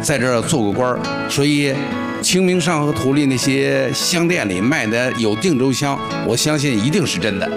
在这儿做过官儿，所以清明上河图里那些香店里卖的有定州香，我相信一定是真的。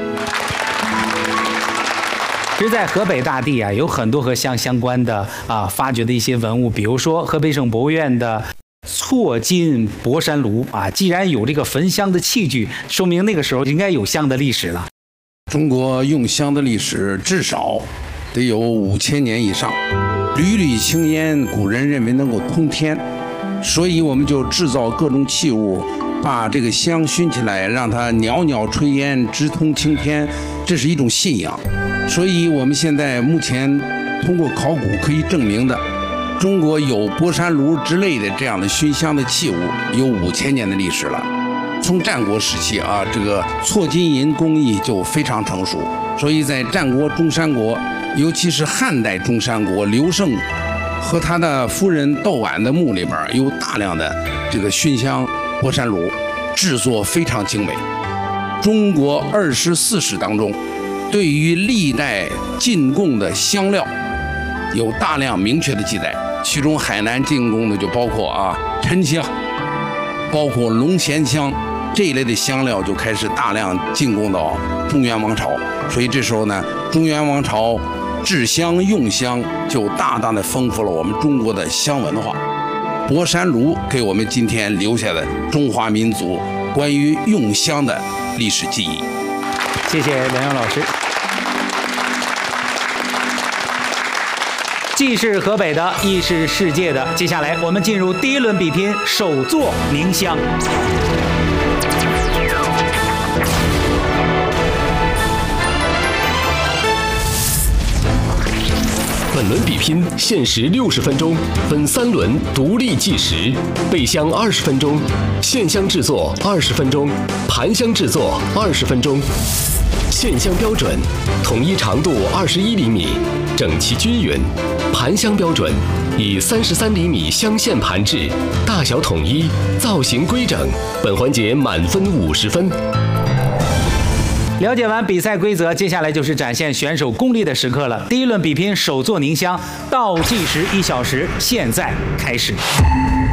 其实，在河北大地啊，有很多和香相关的发掘的一些文物，比如说河北省博物院的错金博山炉啊，既然有这个焚香的器具，说明那个时候应该有香的历史了。 中国用香的历史至少得有5000年以上，缕缕青烟，古人认为能够通天，所以我们就制造各种器物，把这个香熏起来，让它袅袅炊烟，直通青天，这是一种信仰。所以我们现在目前通过考古可以证明的，中国有博山炉之类的这样的熏香的器物有5000年的历史了。从战国时期啊，这个错金银工艺就非常成熟，所以在战国中山国，尤其是汉代中山国，刘胜和他的夫人窦婉的墓里边有大量的这个熏香博山炉，制作非常精美。中国24史当中，对于历代进贡的香料有大量明确的记载，其中海南进贡的就包括沉香，包括龙涎香这一类的香料就开始大量进贡到中原王朝，所以这时候呢，中原王朝制香用香就大大的丰富了我们中国的香文化。博山炉给我们今天留下的中华民族关于用香的历史记忆。 谢谢梁勇老师。既是河北的，亦是世界的。接下来我们进入第一轮比拼，手作凝香。 本轮比拼限时60分钟，分3轮独立计时，备香20分钟，线香制作20分钟，盘香制作20分钟。线香标准：统一长度21厘米，整齐均匀；盘香标准：以33厘米香线盘制，大小统一，造型规整。本环节满分50分。 了解完比赛规则，接下来就是展现选手功力的时刻了。第一轮比拼手作凝香，倒计时1小时，现在开始。